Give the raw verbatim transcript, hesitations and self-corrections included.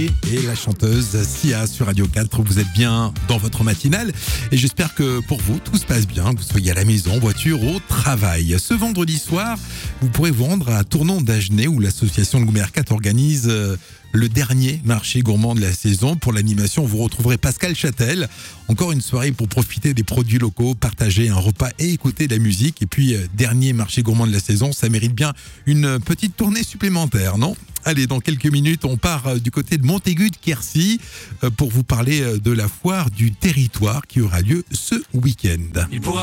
Et la chanteuse Sia sur Radio quatre, vous êtes bien dans votre matinale et j'espère que pour vous tout se passe bien, que vous soyez à la maison, voiture, au travail. Ce vendredi soir, vous pourrez vous rendre à Tournon d'Agenais où l'association de Goumercat organise le dernier marché gourmand de la saison. Pour l'animation, vous retrouverez Pascal Châtel. Encore une soirée pour profiter des produits locaux, partager un repas et écouter de la musique. Et puis, dernier marché gourmand de la saison, ça mérite bien une petite tournée supplémentaire, non ? Allez, dans quelques minutes, on part du côté de Montaigu de Quercy pour vous parler de la foire du territoire qui aura lieu ce week-end. Il pourra